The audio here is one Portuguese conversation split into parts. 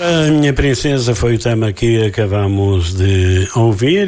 A minha princesa foi o tema que acabamos de ouvir.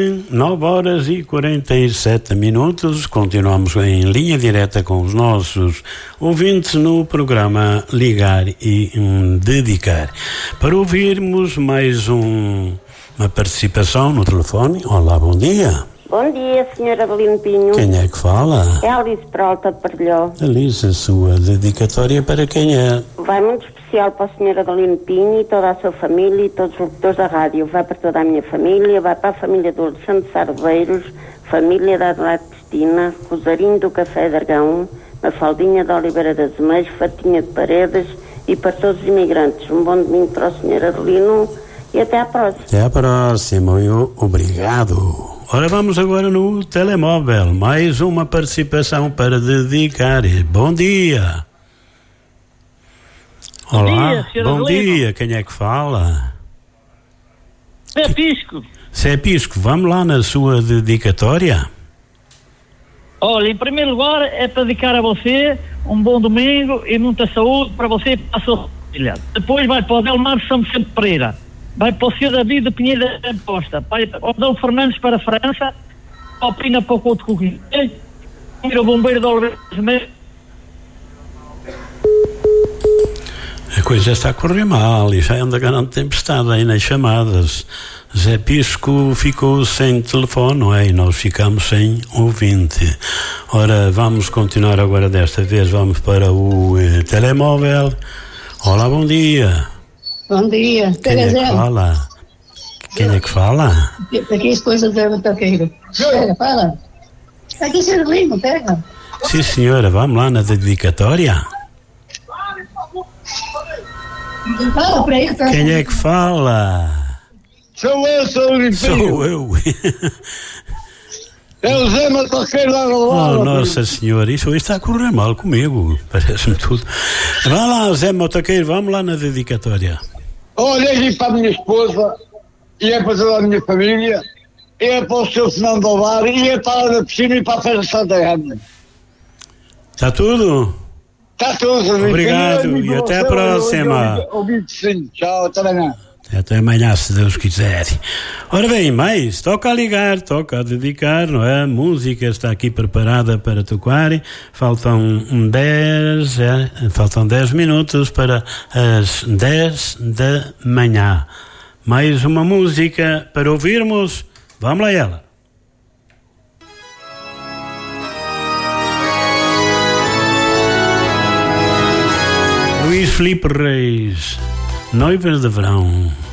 9h47. Continuamos em linha direta com os nossos ouvintes no programa Ligar e Dedicar. Para ouvirmos mais uma participação no telefone. Olá, bom dia. Bom dia, senhora Adelino Pinho. Quem é que fala? É a Alice Peralta de Parrilhó. Alice, a sua dedicatória para quem é? Vai muito especial para a senhora Adelino Pinho e toda a sua família e todos os locutores da rádio. Vai para toda a minha família, vai para a família do Alexandre Sardeiros, família da Adelaide Cristina, Rosarinho do Café Dragão, Mafaldinha da Oliveira das Meias, Fatinha de Paredes e para todos os imigrantes. Um bom domingo para o senhor Adelino e até à próxima. Até à próxima, eu obrigado. Ora, vamos agora no telemóvel. Mais uma participação para dedicar. Bom dia. Olá. Bom dia. Quem é que fala? Zé Pisco. Zé Pisco, vamos lá na sua dedicatória. Olha, em primeiro lugar é para dedicar a você um bom domingo e muita saúde para você e para a sua família. Depois vai para o Delmar São Vicente Pereira. Vai para o Sr. David de Pinheiro da Imposta, vai ao Dom Fernandes para a França, ao Pina para o Couto Corrida, o bombeiro da Oliveira das Meias. A coisa está a correr mal e já anda ganhando tempestade aí nas chamadas. Zé Pisco ficou sem telefone, não é? E nós ficamos sem ouvinte. Ora, vamos continuar agora desta vez, vamos para o telemóvel. Olá, bom dia. Bom dia. Quem é que fala? Quem é que fala? Aqui a esposa do Zé Motoqueiro. Pega, fala. Aqui, Sr. Lima, pega. Sim, senhora, vamos lá na dedicatória. Fala para ele. Quem é que fala? Sou eu, Sr. Limpinho. Sou eu. É o Zé Motoqueiro lá do lado. Oh, Nossa Senhora, isso hoje está a correr mal comigo. Parece-me tudo. Vá lá, Zé Motoqueiro, vamos lá na dedicatória. Olha, aqui para a minha esposa, e é para toda a minha família, e é para o Sr. Fernando Alvar, e é para a Ana Piscina e para a Festa Santa Ana. Está tudo? Está tudo. Obrigado, e até a próxima. Tchau, até amanhã. Até amanhã, se Deus quiser. Ora bem, mais, toca a ligar, toca a dedicar, não é? A música está aqui preparada para tocar. Faltam 10 minutos para as 10 da manhã. Mais uma música para ouvirmos. Vamos lá ela. Luís Filipe Reis, Noivas de Verão.